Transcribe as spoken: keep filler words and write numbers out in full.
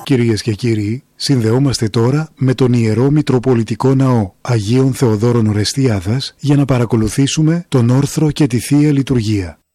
Κυρίες και κύριοι, συνδεόμαστε τώρα με τον Ιερό Μητροπολιτικό Ναό Αγίων Θεοδόρων Ορεστιάδας για να παρακολουθήσουμε τον όρθρο και τη Θεία Λειτουργία.